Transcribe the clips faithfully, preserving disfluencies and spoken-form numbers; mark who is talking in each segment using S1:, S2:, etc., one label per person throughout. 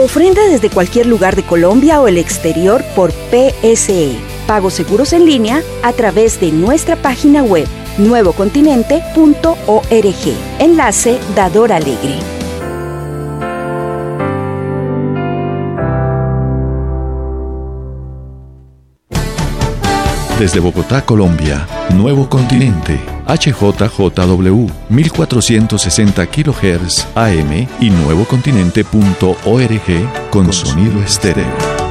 S1: Ofrenda desde cualquier lugar de Colombia o el exterior por P S E. Pagos seguros en línea a través de nuestra página web nuevo continente punto org. Enlace Dador Alegre.
S2: Desde Bogotá, Colombia, Nuevo Continente, H J J W, mil cuatrocientos sesenta kilohertz A M y nuevo continente punto org con sonido estéreo.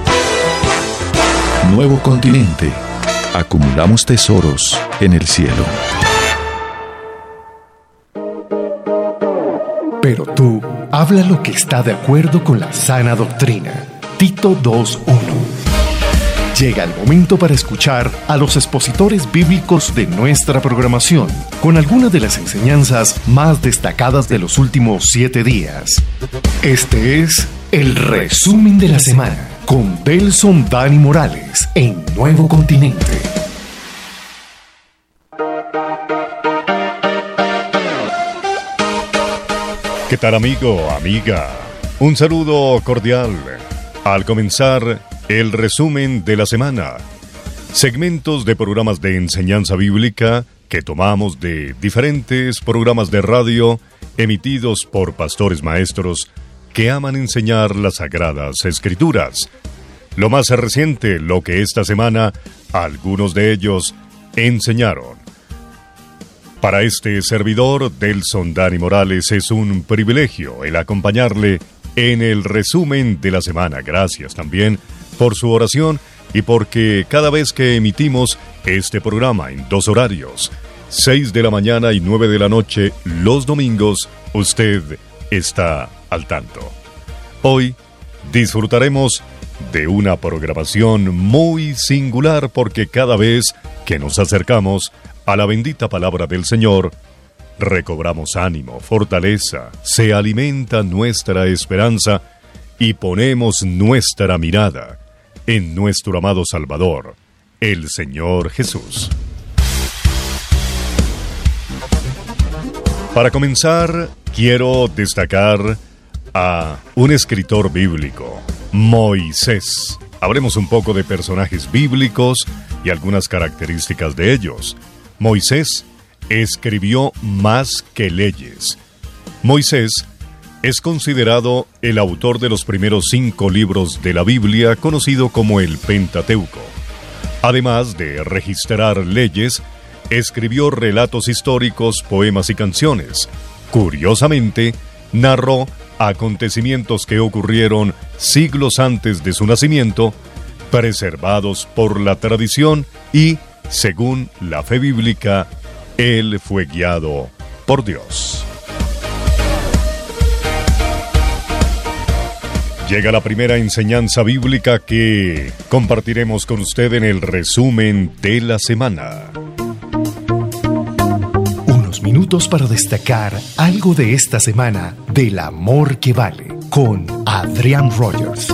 S2: Nuevo Continente. Acumulamos tesoros en el cielo.
S3: Pero tú, habla lo que está de acuerdo con la sana doctrina. Tito dos uno. Llega el momento para escuchar a los expositores bíblicos de nuestra programación, con algunas de las enseñanzas más destacadas de los últimos siete días. Este es el resumen de la semana, con Delson Dani Morales, en Nuevo Continente.
S4: ¿Qué tal, amigo, amiga? Un saludo cordial. Al comenzar el resumen de la semana, segmentos de programas de enseñanza bíblica que tomamos de diferentes programas de radio emitidos por pastores maestros que aman enseñar las Sagradas Escrituras. Lo más reciente, lo que esta semana algunos de ellos enseñaron. Para este servidor, Delson Dani Morales, es un privilegio el acompañarle en el resumen de la semana. Gracias también por su oración y porque cada vez que emitimos este programa en dos horarios, seis de la mañana y nueve de la noche, los domingos, usted está al tanto. Hoy disfrutaremos de una programación muy singular porque cada vez que nos acercamos a la bendita palabra del Señor, recobramos ánimo, fortaleza, se alimenta nuestra esperanza y ponemos nuestra mirada en nuestro amado Salvador, el Señor Jesús. Para comenzar, quiero destacar a un escritor bíblico, Moisés. Hablemos un poco de personajes bíblicos y algunas características de ellos. Moisés escribió más que leyes. Moisés es considerado el autor de los primeros cinco libros de la Biblia, conocido como el Pentateuco. Además de registrar leyes, escribió relatos históricos, poemas y canciones. Curiosamente, narró acontecimientos que ocurrieron siglos antes de su nacimiento, preservados por la tradición y, según la fe bíblica, él fue guiado por Dios. Llega la primera enseñanza bíblica que compartiremos con usted en el resumen de la semana.
S3: Unos minutos para destacar algo de esta semana del amor que vale, con Adrián Rogers.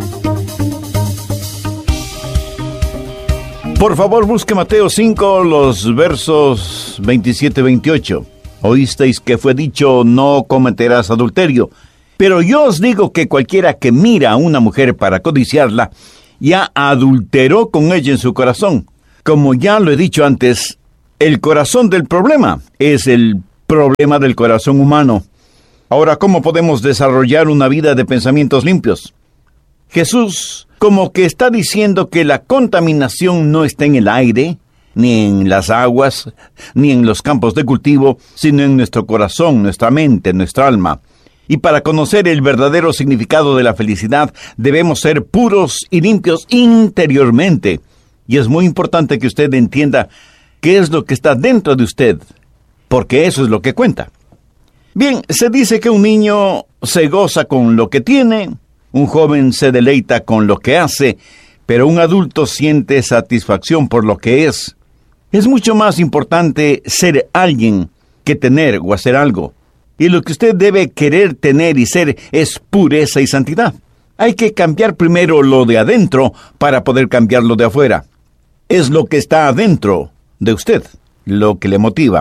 S5: Por favor, busque Mateo cinco, los versos veintisiete y veintiocho. Oísteis que fue dicho, no cometerás adulterio. Pero yo os digo que cualquiera que mira a una mujer para codiciarla, ya adulteró con ella en su corazón. Como ya lo he dicho antes, el corazón del problema es el problema del corazón humano. Ahora, ¿cómo podemos desarrollar una vida de pensamientos limpios? Jesús como que está diciendo que la contaminación no está en el aire, ni en las aguas, ni en los campos de cultivo, sino en nuestro corazón, nuestra mente, nuestra alma. Y para conocer el verdadero significado de la felicidad, debemos ser puros y limpios interiormente. Y es muy importante que usted entienda qué es lo que está dentro de usted, porque eso es lo que cuenta. Bien, se dice que un niño se goza con lo que tiene, un joven se deleita con lo que hace, pero un adulto siente satisfacción por lo que es. Es mucho más importante ser alguien que tener o hacer algo. Y lo que usted debe querer tener y ser es pureza y santidad. Hay que cambiar primero lo de adentro para poder cambiar lo de afuera. Es lo que está adentro de usted lo que le motiva.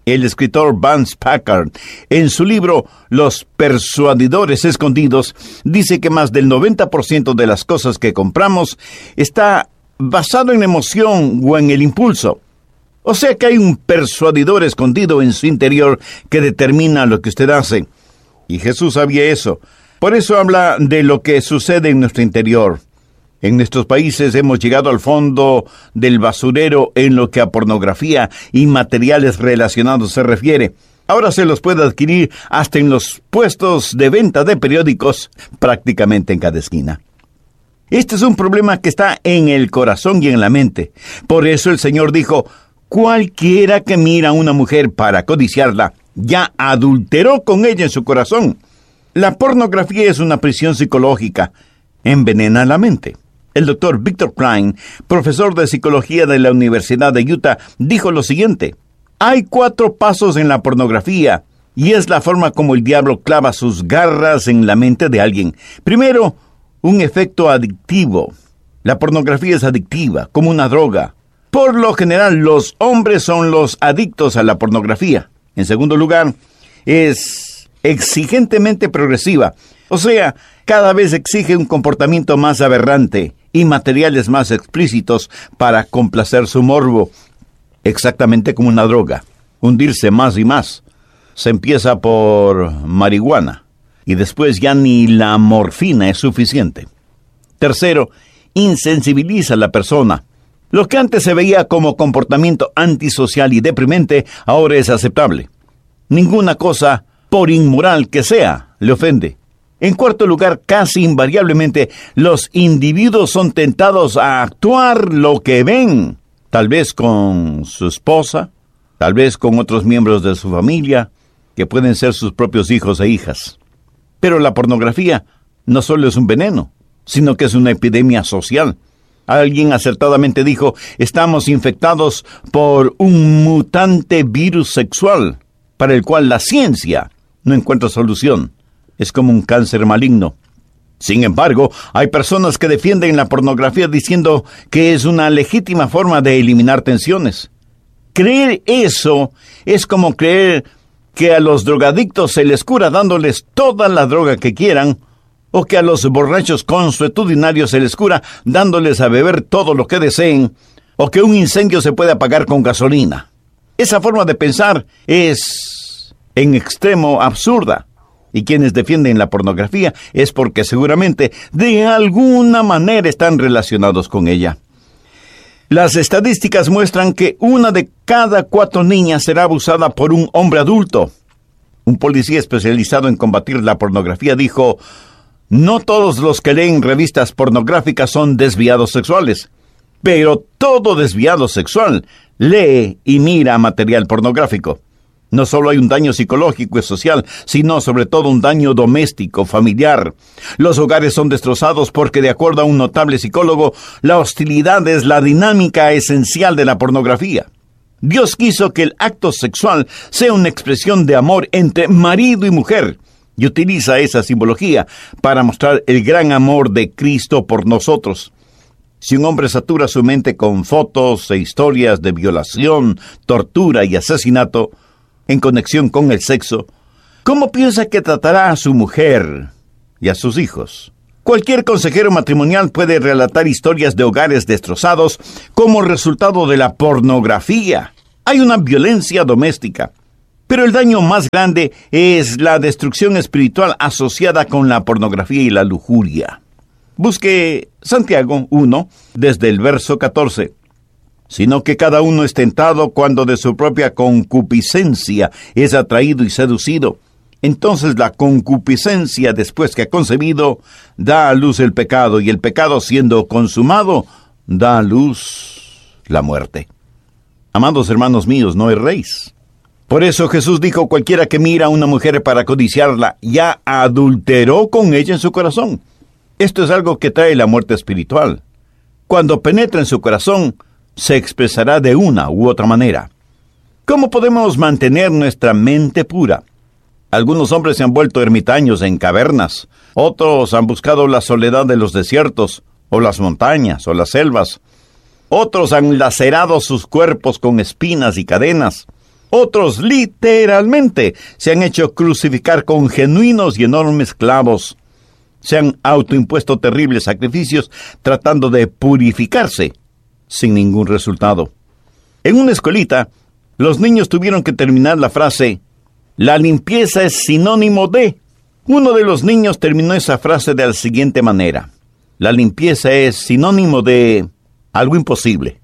S5: El escritor Vance Packard, en su libro Los persuadidores escondidos, dice que más del noventa por ciento de las cosas que compramos está basado en la emoción o en el impulso. O sea que hay un persuadidor escondido en su interior que determina lo que usted hace. Y Jesús sabía eso. Por eso habla de lo que sucede en nuestro interior. En nuestros países hemos llegado al fondo del basurero en lo que a pornografía y materiales relacionados se refiere. Ahora se los puede adquirir hasta en los puestos de venta de periódicos, prácticamente en cada esquina. Este es un problema que está en el corazón y en la mente. Por eso el Señor dijo, cualquiera que mira a una mujer para codiciarla, ya adulteró con ella en su corazón. La pornografía es una prisión psicológica, envenena la mente. El doctor Victor Klein, profesor de psicología de la Universidad de Utah, dijo lo siguiente: hay cuatro pasos en la pornografía, y es la forma como el diablo clava sus garras en la mente de alguien. Primero, un efecto adictivo. La pornografía es adictiva, como una droga. Por lo general, los hombres son los adictos a la pornografía. En segundo lugar, es exigentemente progresiva. O sea, cada vez exige un comportamiento más aberrante y materiales más explícitos para complacer su morbo. Exactamente como una droga. Hundirse más y más. Se empieza por marihuana y después ya ni la morfina es suficiente. Tercero, insensibiliza a la persona. Lo que antes se veía como comportamiento antisocial y deprimente, ahora es aceptable. Ninguna cosa, por inmoral que sea, le ofende. En cuarto lugar, casi invariablemente, los individuos son tentados a actuar lo que ven, tal vez con su esposa, tal vez con otros miembros de su familia, que pueden ser sus propios hijos e hijas. Pero la pornografía no solo es un veneno, sino que es una epidemia social. Alguien acertadamente dijo, estamos infectados por un mutante virus sexual, para el cual la ciencia no encuentra solución. Es como un cáncer maligno. Sin embargo, hay personas que defienden la pornografía diciendo que es una legítima forma de eliminar tensiones. Creer eso es como creer que a los drogadictos se les cura dándoles toda la droga que quieran, o que a los borrachos consuetudinarios se les cura dándoles a beber todo lo que deseen, o que un incendio se puede apagar con gasolina. Esa forma de pensar es en extremo absurda. Y quienes defienden la pornografía es porque seguramente de alguna manera están relacionados con ella. Las estadísticas muestran que una de cada cuatro niñas será abusada por un hombre adulto. Un policía especializado en combatir la pornografía dijo, no todos los que leen revistas pornográficas son desviados sexuales, pero todo desviado sexual lee y mira material pornográfico. No solo hay un daño psicológico y social, sino sobre todo un daño doméstico, familiar. Los hogares son destrozados porque, de acuerdo a un notable psicólogo, la hostilidad es la dinámica esencial de la pornografía. Dios quiso que el acto sexual sea una expresión de amor entre marido y mujer, y utiliza esa simbología para mostrar el gran amor de Cristo por nosotros. Si un hombre satura su mente con fotos e historias de violación, tortura y asesinato, en conexión con el sexo, ¿cómo piensa que tratará a su mujer y a sus hijos? Cualquier consejero matrimonial puede relatar historias de hogares destrozados como resultado de la pornografía. Hay una violencia doméstica, pero el daño más grande es la destrucción espiritual asociada con la pornografía y la lujuria. Busque Santiago uno, desde el verso catorce. Sino que cada uno es tentado cuando de su propia concupiscencia es atraído y seducido. Entonces la concupiscencia, después que ha concebido, da a luz el pecado, y el pecado, siendo consumado, da a luz la muerte. Amados hermanos míos, no erréis. Por eso Jesús dijo, cualquiera que mira a una mujer para codiciarla, ya adulteró con ella en su corazón. Esto es algo que trae la muerte espiritual. Cuando penetra en su corazón, se expresará de una u otra manera. ¿Cómo podemos mantener nuestra mente pura? Algunos hombres se han vuelto ermitaños en cavernas. Otros han buscado la soledad de los desiertos, o las montañas, o las selvas. Otros han lacerado sus cuerpos con espinas y cadenas. Otros literalmente se han hecho crucificar con genuinos y enormes clavos. Se han autoimpuesto terribles sacrificios tratando de purificarse, sin ningún resultado. En una escuelita, los niños tuvieron que terminar la frase, la limpieza es sinónimo de... Uno de los niños terminó esa frase de la siguiente manera, la limpieza es sinónimo de algo imposible.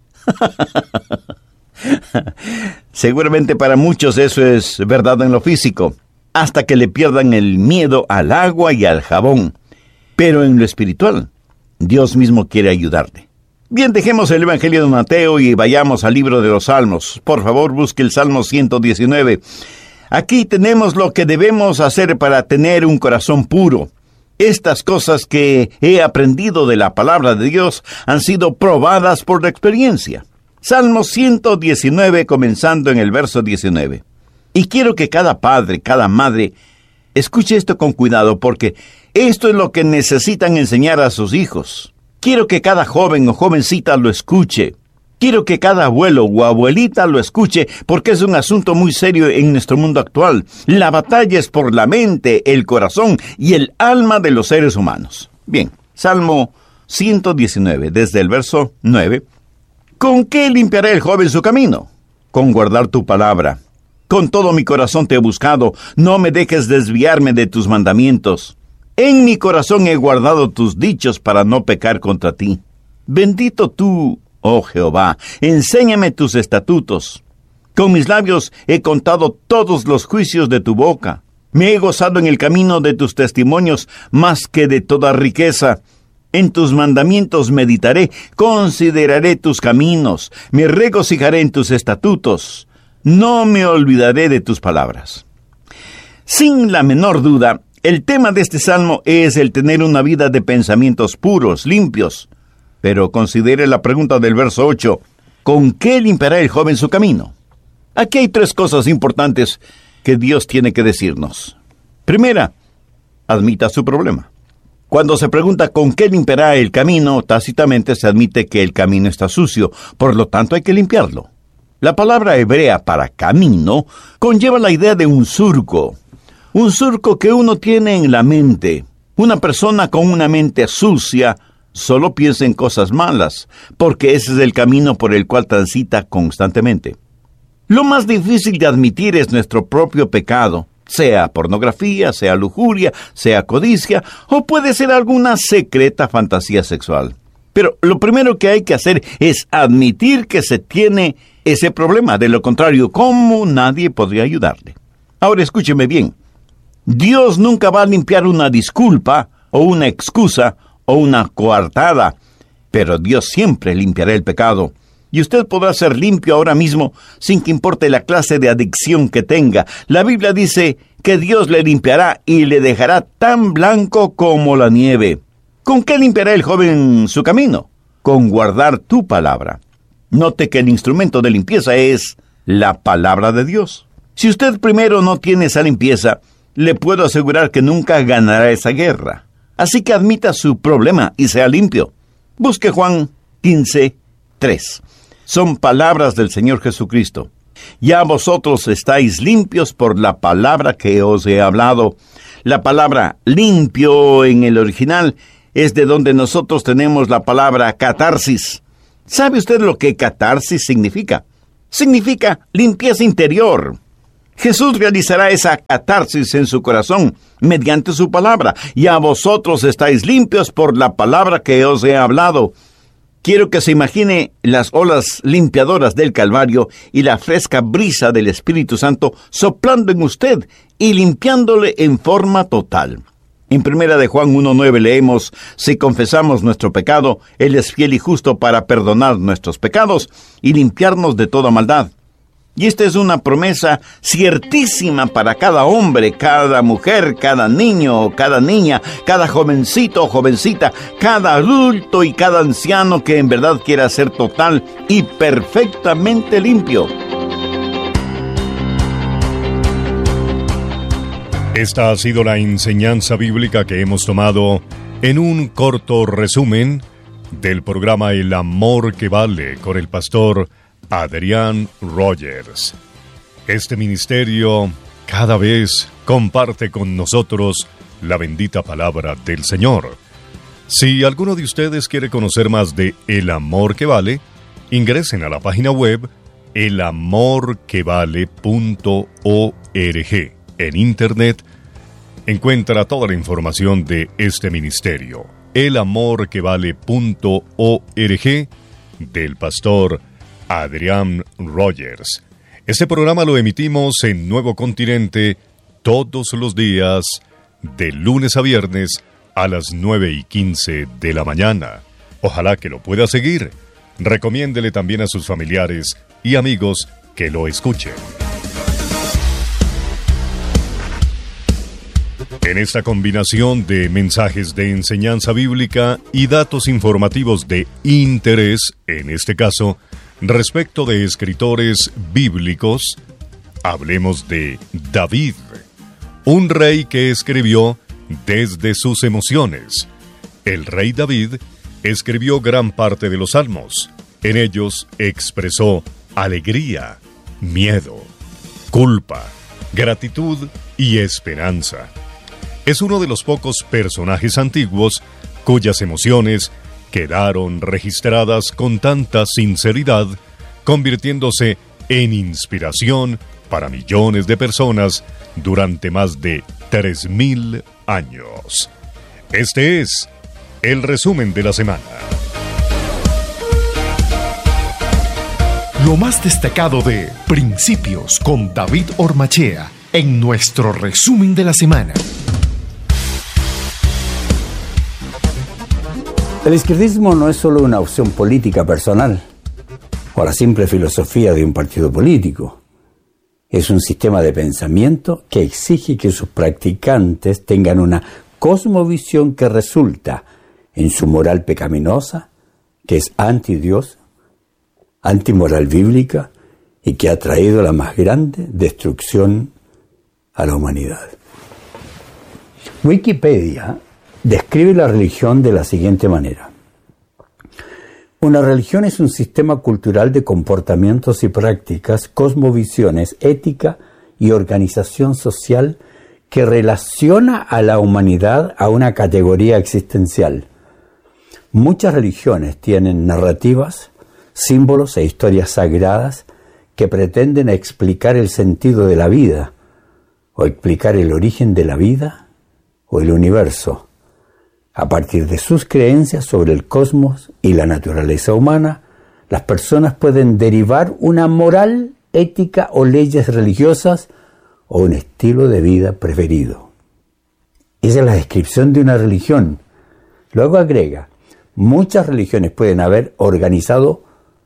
S5: Seguramente para muchos eso es verdad en lo físico, hasta que le pierdan el miedo al agua y al jabón. Pero en lo espiritual, Dios mismo quiere ayudarte. Bien, dejemos el Evangelio de Mateo y vayamos al libro de los Salmos. Por favor, busque el Salmo ciento diecinueve. Aquí tenemos lo que debemos hacer para tener un corazón puro. Estas cosas que he aprendido de la palabra de Dios han sido probadas por la experiencia. Salmo ciento diecinueve, comenzando en el verso diecinueve. Y quiero que cada padre, cada madre, escuche esto con cuidado, porque esto es lo que necesitan enseñar a sus hijos. Quiero que cada joven o jovencita lo escuche. Quiero que cada abuelo o abuelita lo escuche, porque es un asunto muy serio en nuestro mundo actual. La batalla es por la mente, el corazón y el alma de los seres humanos. Bien, Salmo ciento diecinueve, desde el verso nueve. ¿Con qué limpiará el joven su camino? Con guardar tu palabra. Con todo mi corazón te he buscado, no me dejes desviarme de tus mandamientos. En mi corazón he guardado tus dichos para no pecar contra ti. Bendito tú, oh Jehová, enséñame tus estatutos. Con mis labios he contado todos los juicios de tu boca. Me he gozado en el camino de tus testimonios más que de toda riqueza. En tus mandamientos meditaré, consideraré tus caminos, me regocijaré en tus estatutos. No me olvidaré de tus palabras. Sin la menor duda, el tema de este salmo es el tener una vida de pensamientos puros, limpios. Pero considere la pregunta del verso ocho. ¿Con qué limpiará el joven su camino? Aquí hay tres cosas importantes que Dios tiene que decirnos. Primera, admita su problema. Cuando se pregunta con qué limpiará el camino, tácitamente se admite que el camino está sucio, por lo tanto hay que limpiarlo. La palabra hebrea para camino conlleva la idea de un surco. Un surco que uno tiene en la mente. Una persona con una mente sucia solo piensa en cosas malas, porque ese es el camino por el cual transita constantemente. Lo más difícil de admitir es nuestro propio pecado, sea pornografía, sea lujuria, sea codicia, o puede ser alguna secreta fantasía sexual. Pero lo primero que hay que hacer es admitir que se tiene ese problema. De lo contrario, ¿cómo nadie podría ayudarle? Ahora escúcheme bien. Dios nunca va a limpiar una disculpa, o una excusa, o una coartada, pero Dios siempre limpiará el pecado. Y usted podrá ser limpio ahora mismo sin que importe la clase de adicción que tenga. La Biblia dice que Dios le limpiará y le dejará tan blanco como la nieve. ¿Con qué limpiará el joven su camino? Con guardar tu palabra. Note que el instrumento de limpieza es la palabra de Dios. Si usted primero no tiene esa limpieza, le puedo asegurar que nunca ganará esa guerra. Así que admita su problema y sea limpio. Busque Juan quince, tres. Son palabras del Señor Jesucristo. Ya vosotros estáis limpios por la palabra que os he hablado. La palabra limpio en el original es de donde nosotros tenemos la palabra catarsis. ¿Sabe usted lo que catarsis significa? Significa limpieza interior. Jesús realizará esa catarsis en su corazón mediante su palabra. Ya vosotros estáis limpios por la palabra que os he hablado. Quiero que se imagine las olas limpiadoras del Calvario y la fresca brisa del Espíritu Santo soplando en usted y limpiándole en forma total. En primera de Juan uno nueve leemos, si confesamos nuestro pecado, Él es fiel y justo para perdonar nuestros pecados y limpiarnos de toda maldad. Y esta es una promesa ciertísima para cada hombre, cada mujer, cada niño, cada niña, cada jovencito o jovencita, cada adulto y cada anciano que en verdad quiera ser total y perfectamente limpio.
S4: Esta ha sido la enseñanza bíblica que hemos tomado en un corto resumen del programa El Amor que Vale con el pastor Adrián Rogers. Este ministerio cada vez comparte con nosotros la bendita palabra del Señor. Si alguno de ustedes quiere conocer más de El Amor que Vale, ingresen a la página web el amor que vale punto org. En internet encuentra toda la información de este ministerio, el amor que vale punto org, del pastor Adrián Rogers. Este programa lo emitimos en Nuevo Continente todos los días, de lunes a viernes, a las nueve y quince de la mañana. Ojalá que lo pueda seguir. Recomiéndele también a sus familiares y amigos que lo escuchen. En esta combinación de mensajes de enseñanza bíblica y datos informativos de interés, en este caso, respecto de escritores bíblicos, hablemos de David, un rey que escribió desde sus emociones. El rey David escribió gran parte de los salmos. En ellos expresó alegría, miedo, culpa, gratitud y esperanza. Es uno de los pocos personajes antiguos cuyas emociones quedaron registradas con tanta sinceridad, convirtiéndose en inspiración para millones de personas durante más de tres mil años. Este es el resumen de la semana.
S3: Lo más destacado de Principios con David Ormachea en nuestro resumen de la semana.
S6: El izquierdismo no es solo una opción política personal o la simple filosofía de un partido político. Es un sistema de pensamiento que exige que sus practicantes tengan una cosmovisión que resulta en su moral pecaminosa, que es anti-Dios, antimoral bíblica y que ha traído la más grande destrucción a la humanidad. Wikipedia describe la religión de la siguiente manera. Una religión es un sistema cultural de comportamientos y prácticas, cosmovisiones, ética y organización social que relaciona a la humanidad a una categoría existencial. Muchas religiones tienen narrativas, símbolos e historias sagradas que pretenden explicar el sentido de la vida, o explicar el origen de la vida o el universo. A partir de sus creencias sobre el cosmos y la naturaleza humana, las personas pueden derivar una moral, ética o leyes religiosas o un estilo de vida preferido. Esa es la descripción de una religión. Luego agrega, muchas religiones pueden haber organizado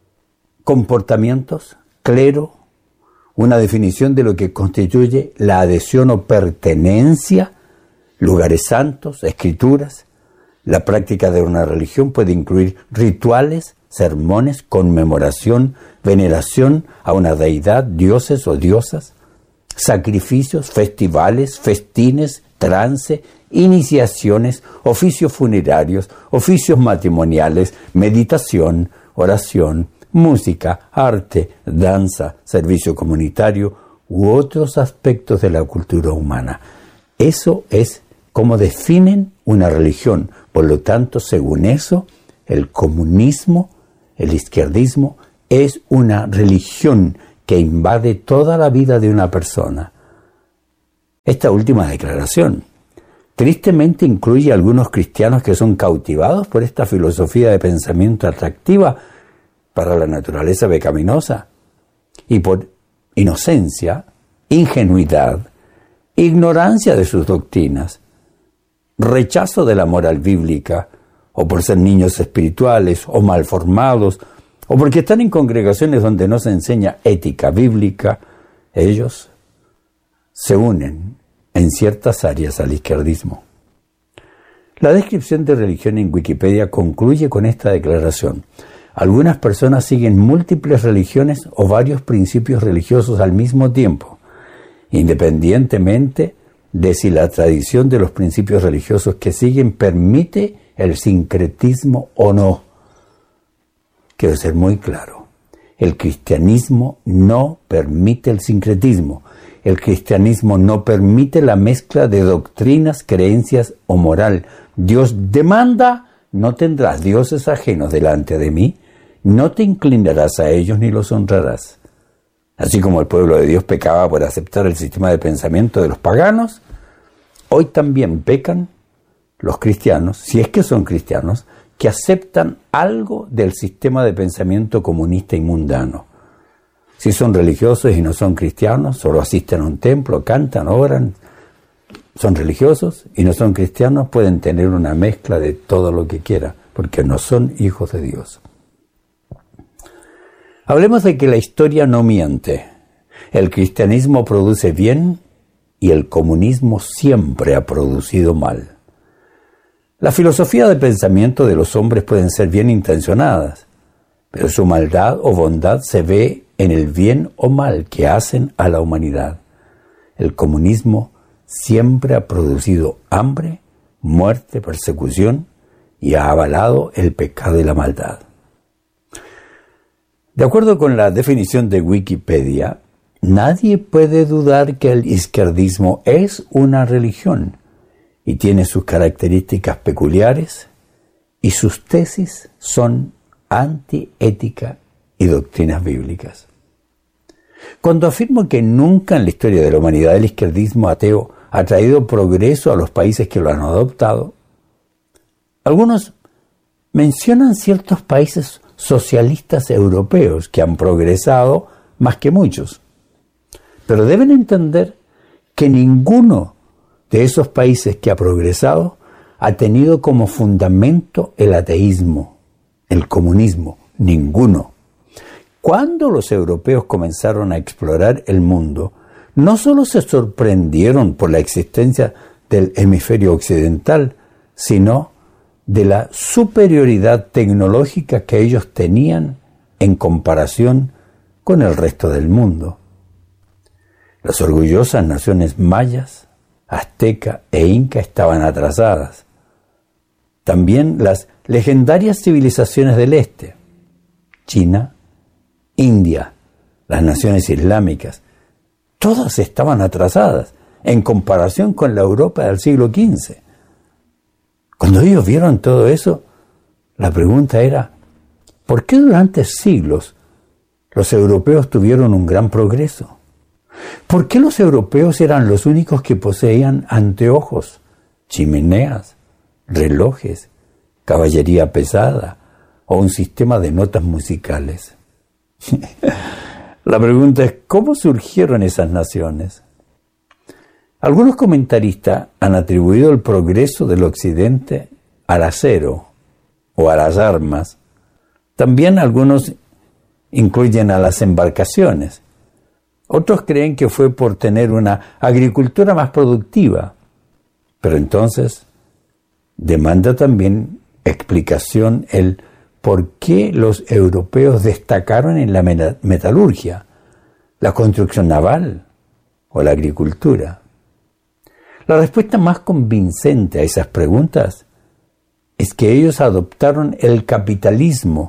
S6: comportamientos, clero, una definición de lo que constituye la adhesión o pertenencia, lugares santos, escrituras. La práctica de una religión puede incluir rituales, sermones, conmemoración, veneración a una deidad, dioses o diosas, sacrificios, festivales, festines, trance, iniciaciones, oficios funerarios, oficios matrimoniales, meditación, oración, música, arte, danza, servicio comunitario u otros aspectos de la cultura humana. Eso es como definen una religión. Por lo tanto, según eso, el comunismo, el izquierdismo, es una religión que invade toda la vida de una persona. Esta última declaración tristemente incluye a algunos cristianos que son cautivados por esta filosofía de pensamiento atractiva para la naturaleza pecaminosa y por inocencia, ingenuidad, ignorancia de sus doctrinas, rechazo de la moral bíblica, o por ser niños espirituales o mal formados, o porque están en congregaciones donde no se enseña ética bíblica, ellos se unen en ciertas áreas al izquierdismo. La descripción de religión en Wikipedia concluye con esta declaración. Algunas personas siguen múltiples religiones o varios principios religiosos al mismo tiempo, independientemente de si la tradición de los principios religiosos que siguen permite el sincretismo o no. Quiero ser muy claro. El cristianismo no permite el sincretismo. El cristianismo no permite la mezcla de doctrinas, creencias o moral. Dios demanda: no tendrás dioses ajenos delante de mí, no te inclinarás a ellos ni los honrarás. Así como el pueblo de Dios pecaba por aceptar el sistema de pensamiento de los paganos, hoy también pecan los cristianos, si es que son cristianos, que aceptan algo del sistema de pensamiento comunista y mundano. Si son religiosos y no son cristianos, solo asisten a un templo, cantan, oran, son religiosos y no son cristianos, pueden tener una mezcla de todo lo que quieran, porque no son hijos de Dios. Hablemos de que la historia no miente. El cristianismo produce bien y el comunismo siempre ha producido mal. La filosofía de pensamiento de los hombres pueden ser bien intencionadas, pero su maldad o bondad se ve en el bien o mal que hacen a la humanidad. El comunismo siempre ha producido hambre, muerte, persecución y ha avalado el pecado y la maldad. De acuerdo con la definición de Wikipedia, nadie puede dudar que el izquierdismo es una religión y tiene sus características peculiares, y sus tesis son antiética y doctrinas bíblicas. Cuando afirmo que nunca en la historia de la humanidad el izquierdismo ateo ha traído progreso a los países que lo han adoptado, algunos mencionan ciertos países socialistas europeos que han progresado más que muchos. Pero deben entender que ninguno de esos países que ha progresado ha tenido como fundamento el ateísmo, el comunismo, ninguno. Cuando los europeos comenzaron a explorar el mundo, no solo se sorprendieron por la existencia del hemisferio occidental, sino de la superioridad tecnológica que ellos tenían en comparación con el resto del mundo. Las orgullosas naciones mayas, azteca e inca estaban atrasadas. También las legendarias civilizaciones del este, China, India, las naciones islámicas, todas estaban atrasadas en comparación con la Europa del siglo quince. Cuando ellos vieron todo eso, la pregunta era: ¿por qué durante siglos los europeos tuvieron un gran progreso? ¿Por qué los europeos eran los únicos que poseían anteojos, chimeneas, relojes, caballería pesada o un sistema de notas musicales? La pregunta es: ¿cómo surgieron esas naciones? Algunos comentaristas han atribuido el progreso del occidente al acero o a las armas. También algunos incluyen a las embarcaciones. Otros creen que fue por tener una agricultura más productiva. Pero entonces demanda también explicación el por qué los europeos destacaron en la metalurgia, la construcción naval o la agricultura. La respuesta más convincente a esas preguntas es que ellos adoptaron el capitalismo,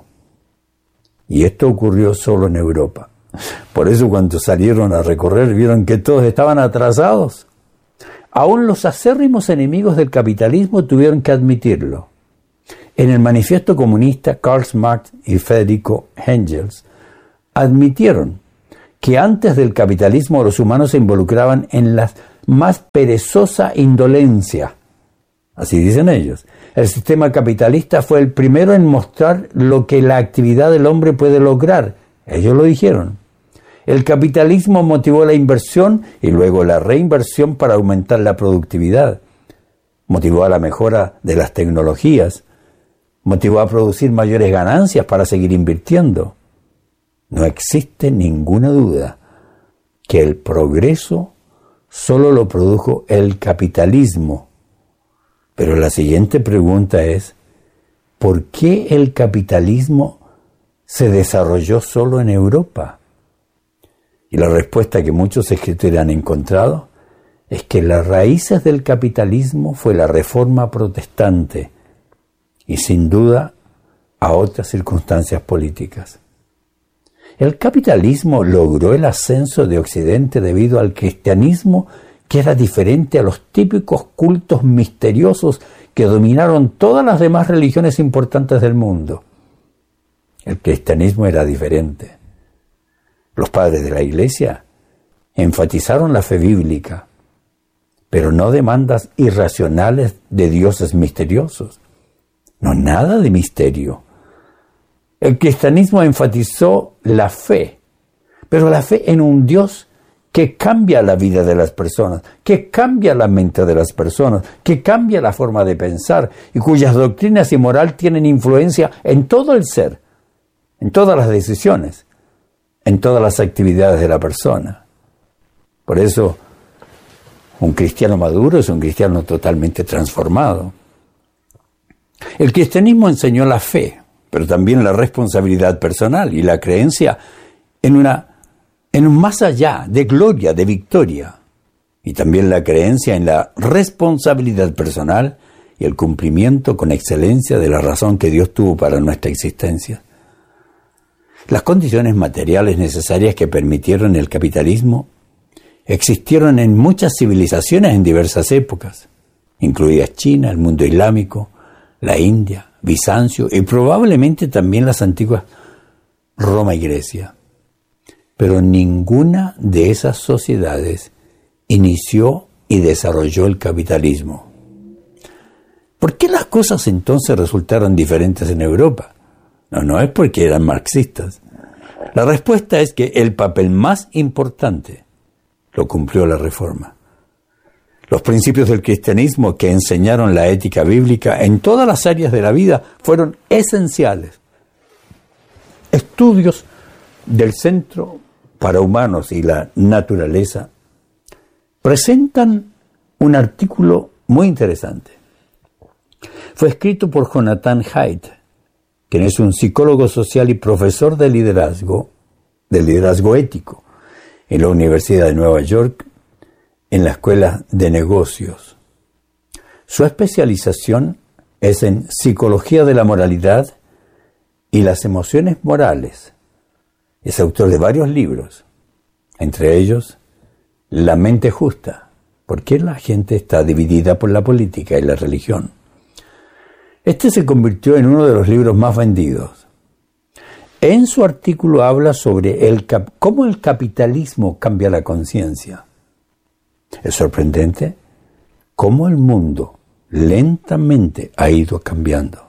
S6: y esto ocurrió solo en Europa. Por eso cuando salieron a recorrer vieron que todos estaban atrasados. Aún los acérrimos enemigos del capitalismo tuvieron que admitirlo. En el manifiesto comunista, Karl Marx y Federico Engels admitieron que antes del capitalismo los humanos se involucraban en la más perezosa indolencia. Así dicen ellos. El sistema capitalista fue el primero en mostrar lo que la actividad del hombre puede lograr. Ellos lo dijeron. El capitalismo motivó la inversión y luego la reinversión para aumentar la productividad. Motivó a la mejora de las tecnologías. Motivó a producir mayores ganancias para seguir invirtiendo. No existe ninguna duda que el progreso solo lo produjo el capitalismo. Pero la siguiente pregunta es: ¿por qué el capitalismo se desarrolló solo en Europa? Y la respuesta que muchos escritores han encontrado es que las raíces del capitalismo fue la Reforma Protestante y sin duda a otras circunstancias políticas. El capitalismo logró el ascenso de Occidente debido al cristianismo, que era diferente a los típicos cultos misteriosos que dominaron todas las demás religiones importantes del mundo. El cristianismo era diferente. Los padres de la Iglesia enfatizaron la fe bíblica, pero no demandas irracionales de dioses misteriosos. No, nada de misterio. El cristianismo enfatizó la fe, pero la fe en un Dios que cambia la vida de las personas, que cambia la mente de las personas, que cambia la forma de pensar y cuyas doctrinas y moral tienen influencia en todo el ser, en todas las decisiones, en todas las actividades de la persona. Por eso, un cristiano maduro es un cristiano totalmente transformado. El cristianismo enseñó la fe, pero también la responsabilidad personal y la creencia en una en un más allá de gloria, de victoria, y también la creencia en la responsabilidad personal y el cumplimiento con excelencia de la razón que Dios tuvo para nuestra existencia. Las condiciones materiales necesarias que permitieron el capitalismo existieron en muchas civilizaciones en diversas épocas, incluidas China, el mundo islámico, la India, Bizancio y probablemente también las antiguas Roma y Grecia. Pero ninguna de esas sociedades inició y desarrolló el capitalismo. ¿Por qué las cosas entonces resultaron diferentes en Europa? No, no es porque eran marxistas. La respuesta es que el papel más importante lo cumplió la Reforma. Los principios del cristianismo que enseñaron la ética bíblica en todas las áreas de la vida fueron esenciales. Estudios del Centro para Humanos y la Naturaleza presentan un artículo muy interesante. Fue escrito por Jonathan Haidt, quien es un psicólogo social y profesor de liderazgo, de liderazgo ético, en la Universidad de Nueva York, en la Escuela de Negocios. Su especialización es en psicología de la moralidad y las emociones morales. Es autor de varios libros, entre ellos La mente justa, ¿por qué la gente está dividida por la política y la religión? Este se convirtió en uno de los libros más vendidos. En su artículo habla sobre el cap- cómo el capitalismo cambia la conciencia. Es sorprendente cómo el mundo lentamente ha ido cambiando.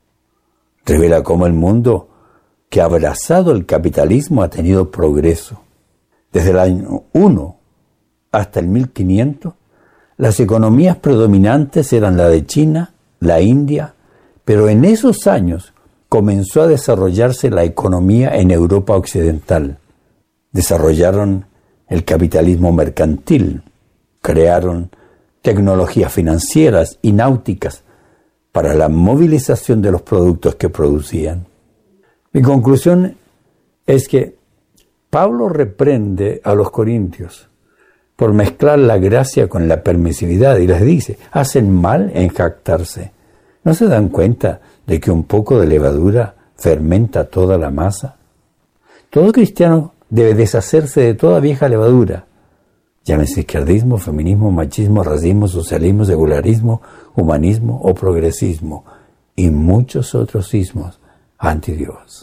S6: Revela cómo el mundo que ha abrazado el capitalismo ha tenido progreso. Desde el año uno hasta el mil quinientos, las economías predominantes eran la de China, la India, pero en esos años comenzó a desarrollarse la economía en Europa occidental. Desarrollaron el capitalismo mercantil, crearon tecnologías financieras y náuticas para la movilización de los productos que producían. Mi conclusión es que Pablo reprende a los corintios por mezclar la gracia con la permisividad y les dice, hacen mal en jactarse. ¿No se dan cuenta de que un poco de levadura fermenta toda la masa? Todo cristiano debe deshacerse de toda vieja levadura. Llámese izquierdismo, feminismo, machismo, racismo, socialismo, secularismo, humanismo o progresismo y muchos otros ismos anti Dios.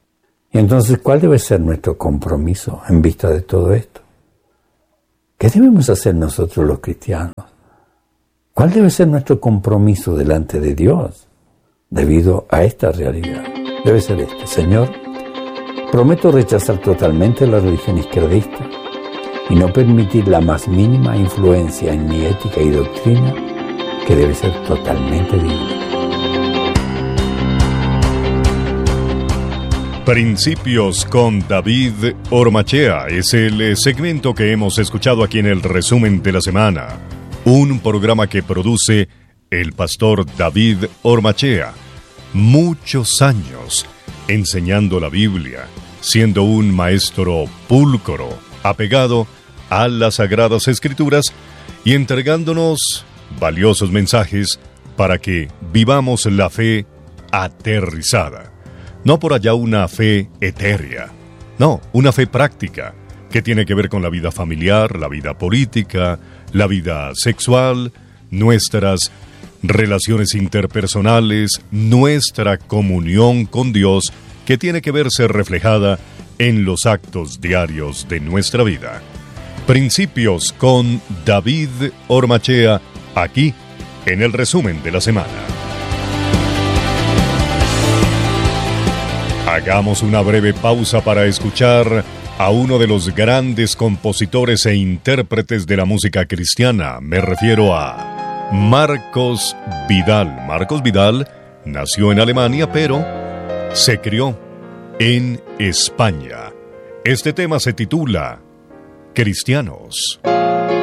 S6: Y entonces, ¿cuál debe ser nuestro compromiso en vista de todo esto? ¿Qué debemos hacer nosotros los cristianos? ¿Cuál debe ser nuestro compromiso delante de Dios debido a esta realidad? Debe ser este: Señor, prometo rechazar totalmente la religión izquierdista y no permitir la más mínima influencia en mi ética y doctrina, que debe ser totalmente bíblica.
S4: Principios con David Ormachea es el segmento que hemos escuchado aquí en el resumen de la semana. Un programa que produce el pastor David Ormachea. Muchos años enseñando la Biblia, siendo un maestro pulcro, apegado a las Sagradas Escrituras y entregándonos valiosos mensajes para que vivamos la fe aterrizada. No por allá una fe etérea, No, una fe práctica, que tiene que ver con la vida familiar, la vida política, la vida sexual, nuestras relaciones interpersonales, nuestra comunión con Dios, que tiene que verse reflejada en los actos diarios de nuestra vida. Principios con David Ormachea, aquí en el resumen de la semana. Hagamos una breve pausa para escuchar a uno de los grandes compositores e intérpretes de la música cristiana. Me refiero a Marcos Vidal. Marcos Vidal nació en Alemania, pero se crió en España. Este tema se titula Cristianos.